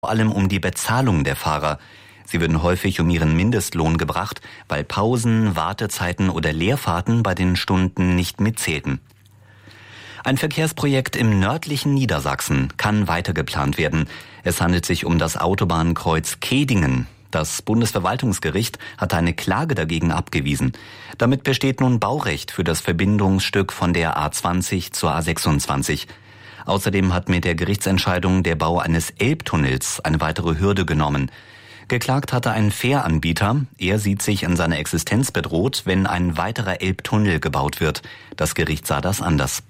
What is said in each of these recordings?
vor allem um die Bezahlung der Fahrer. Sie würden häufig um ihren Mindestlohn gebracht, weil Pausen, Wartezeiten oder Leerfahrten bei den Stunden nicht mitzählten. Ein Verkehrsprojekt im nördlichen Niedersachsen kann weitergeplant werden. Es handelt sich um das Autobahnkreuz Kehdingen. Das Bundesverwaltungsgericht hat eine Klage dagegen abgewiesen. Damit besteht nun Baurecht für das Verbindungsstück von der A20 zur A26. Außerdem hat mit der Gerichtsentscheidung der Bau eines Elbtunnels eine weitere Hürde genommen. Geklagt hatte ein Fähranbieter. Er sieht sich in seiner Existenz bedroht, wenn ein weiterer Elbtunnel gebaut wird. Das Gericht sah das anders.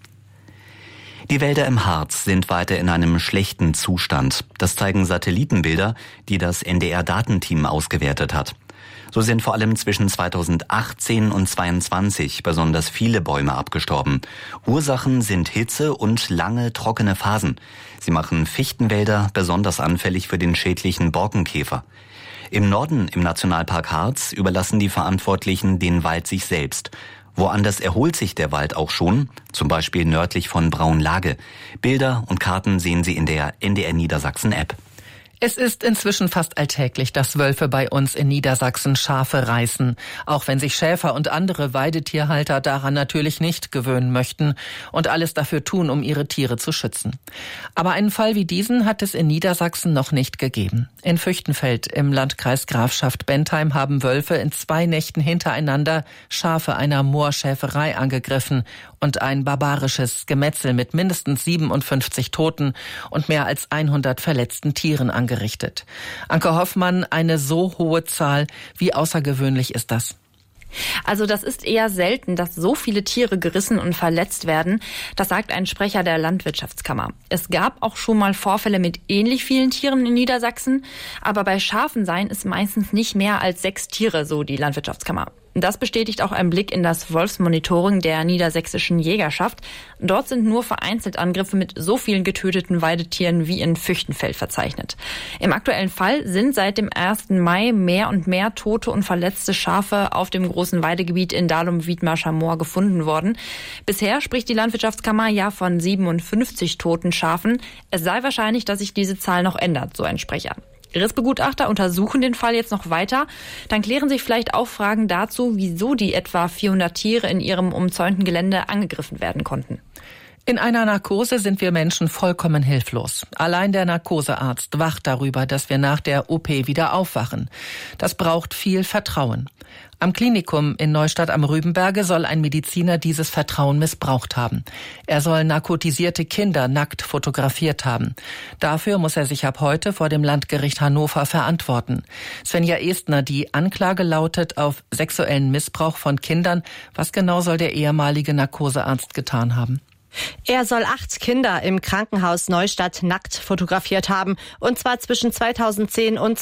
Die Wälder im Harz sind weiter in einem schlechten Zustand. Das zeigen Satellitenbilder, die das NDR-Datenteam ausgewertet hat. So sind vor allem zwischen 2018 und 2022 besonders viele Bäume abgestorben. Ursachen sind Hitze und lange trockene Phasen. Sie machen Fichtenwälder besonders anfällig für den schädlichen Borkenkäfer. Im Norden im Nationalpark Harz überlassen die Verantwortlichen den Wald sich selbst. Woanders erholt sich der Wald auch schon, zum Beispiel nördlich von Braunlage. Bilder und Karten sehen Sie in der NDR Niedersachsen App. Es ist inzwischen fast alltäglich, dass Wölfe bei uns in Niedersachsen Schafe reißen, auch wenn sich Schäfer und andere Weidetierhalter daran natürlich nicht gewöhnen möchten und alles dafür tun, um ihre Tiere zu schützen. Aber einen Fall wie diesen hat es in Niedersachsen noch nicht gegeben. In Füchtenfeld im Landkreis Grafschaft Bentheim haben Wölfe in 2 Nächten hintereinander Schafe einer Moorschäferei angegriffen und ein barbarisches Gemetzel mit mindestens 57 Toten und mehr als 100 verletzten Tieren angerichtet. Anke Hoffmann, eine so hohe Zahl, wie außergewöhnlich ist das? Also das ist eher selten, dass so viele Tiere gerissen und verletzt werden. Das sagt ein Sprecher der Landwirtschaftskammer. Es gab auch schon mal Vorfälle mit ähnlich vielen Tieren in Niedersachsen. Aber bei Schafen seien es meistens nicht mehr als 6 Tiere, so die Landwirtschaftskammer. Das bestätigt auch ein Blick in das Wolfsmonitoring der niedersächsischen Jägerschaft. Dort sind nur vereinzelt Angriffe mit so vielen getöteten Weidetieren wie in Füchtenfeld verzeichnet. Im aktuellen Fall sind seit dem 1. Mai mehr und mehr tote und verletzte Schafe auf dem großen Weidegebiet in Dahlum-Wiedmarscher Moor gefunden worden. Bisher spricht die Landwirtschaftskammer ja von 57 toten Schafen. Es sei wahrscheinlich, dass sich diese Zahl noch ändert, so ein Sprecher. Rissbegutachter untersuchen den Fall jetzt noch weiter. Dann klären sich vielleicht auch Fragen dazu, wieso die etwa 400 Tiere in ihrem umzäunten Gelände angegriffen werden konnten. In einer Narkose sind wir Menschen vollkommen hilflos. Allein der Narkosearzt wacht darüber, dass wir nach der OP wieder aufwachen. Das braucht viel Vertrauen. Am Klinikum in Neustadt am Rübenberge soll ein Mediziner dieses Vertrauen missbraucht haben. Er soll narkotisierte Kinder nackt fotografiert haben. Dafür muss er sich ab heute vor dem Landgericht Hannover verantworten. Svenja Estner, die Anklage lautet auf sexuellen Missbrauch von Kindern. Was genau soll der ehemalige Narkosearzt getan haben? Er soll 8 Kinder im Krankenhaus Neustadt nackt fotografiert haben, und zwar zwischen 2010 und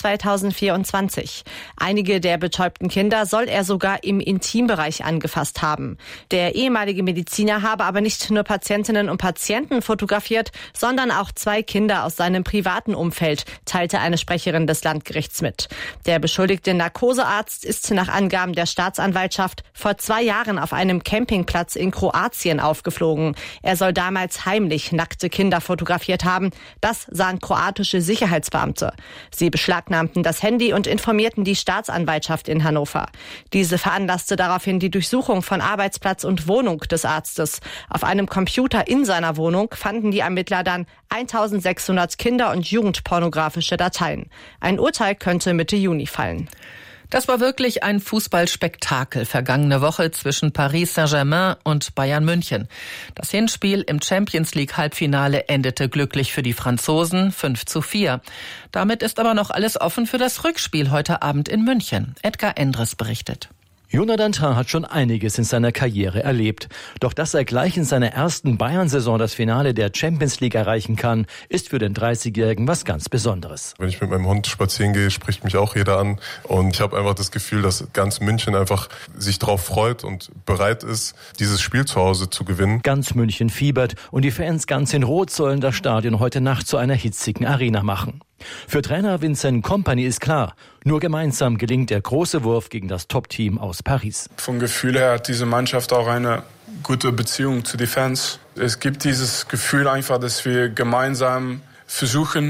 2024. Einige der betäubten Kinder soll er sogar im Intimbereich angefasst haben. Der ehemalige Mediziner habe aber nicht nur Patientinnen und Patienten fotografiert, sondern auch 2 Kinder aus seinem privaten Umfeld, teilte eine Sprecherin des Landgerichts mit. Der beschuldigte Narkosearzt ist nach Angaben der Staatsanwaltschaft vor 2 Jahren auf einem Campingplatz in Kroatien aufgeflogen. Er soll damals heimlich nackte Kinder fotografiert haben. Das sahen kroatische Sicherheitsbeamte. Sie beschlagnahmten das Handy und informierten die Staatsanwaltschaft in Hannover. Diese veranlasste daraufhin die Durchsuchung von Arbeitsplatz und Wohnung des Arztes. Auf einem Computer in seiner Wohnung fanden die Ermittler dann 1600 Kinder- und jugendpornografische Dateien. Ein Urteil könnte Mitte Juni fallen. Das war wirklich ein Fußballspektakel vergangene Woche zwischen Paris Saint-Germain und Bayern München. Das Hinspiel im Champions-League-Halbfinale endete glücklich für die Franzosen 5:4. Damit ist aber noch alles offen für das Rückspiel heute Abend in München. Edgar Endres berichtet. Jonathan Tah hat schon einiges in seiner Karriere erlebt. Doch dass er gleich in seiner ersten Bayern-Saison das Finale der Champions League erreichen kann, ist für den 30-Jährigen was ganz Besonderes. Wenn ich mit meinem Hund spazieren gehe, spricht mich auch jeder an. Und ich habe einfach das Gefühl, dass ganz München einfach sich darauf freut und bereit ist, dieses Spiel zu Hause zu gewinnen. Ganz München fiebert und die Fans ganz in Rot sollen das Stadion heute Nacht zu einer hitzigen Arena machen. Für Trainer Vincent Kompany ist klar, nur gemeinsam gelingt der große Wurf gegen das Top-Team aus Paris. Vom Gefühl her hat diese Mannschaft auch eine gute Beziehung zu den Fans. Es gibt dieses Gefühl einfach, dass wir gemeinsam versuchen,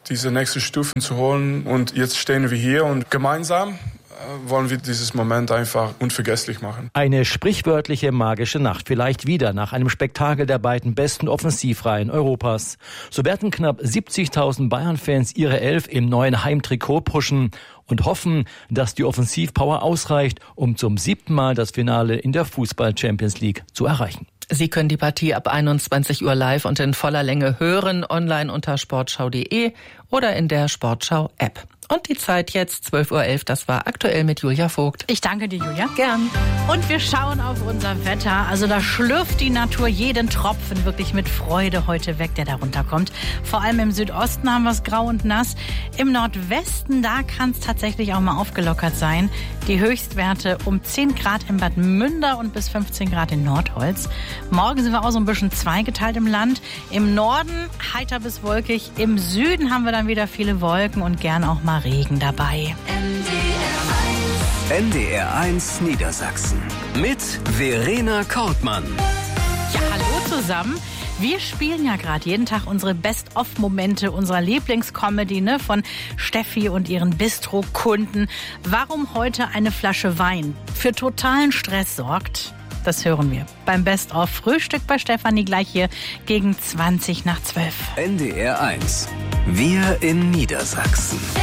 diese nächste Stufe zu holen. Und jetzt stehen wir hier und gemeinsam wollen wir dieses Moment einfach unvergesslich machen. Eine sprichwörtliche magische Nacht, vielleicht wieder nach einem Spektakel der beiden besten Offensivreihen Europas. So werden knapp 70.000 Bayern-Fans ihre Elf im neuen Heimtrikot pushen und hoffen, dass die Offensivpower ausreicht, um zum 7. Mal das Finale in der Fußball-Champions League zu erreichen. Sie können die Partie ab 21 Uhr live und in voller Länge hören, online unter sportschau.de oder in der Sportschau-App. Und die Zeit jetzt, 12.11 Uhr, das war aktuell mit Julia Vogt. Ich danke dir, Julia. Gern. Und wir schauen auf unser Wetter. Also da schlürft die Natur jeden Tropfen wirklich mit Freude heute weg, der da runterkommt. Vor allem im Südosten haben wir es grau und nass. Im Nordwesten, da kann es tatsächlich auch mal aufgelockert sein. Die Höchstwerte um 10 Grad in Bad Münder und bis 15 Grad in Nordholz. Morgen sind wir auch so ein bisschen zweigeteilt im Land. Im Norden heiter bis wolkig. Im Süden haben wir dann wieder viele Wolken und gern auch mal Regen dabei. NDR1 Niedersachsen mit Verena Kortmann. Ja, hallo zusammen. Wir spielen ja gerade jeden Tag unsere Best-of-Momente unserer Lieblingscomedy, ne, von Steffi und ihren Bistro-Kunden. Warum heute eine Flasche Wein für totalen Stress sorgt, das hören wir beim Best-of-Frühstück bei Stefanie gleich hier gegen 20 nach 12. NDR1. Wir in Niedersachsen.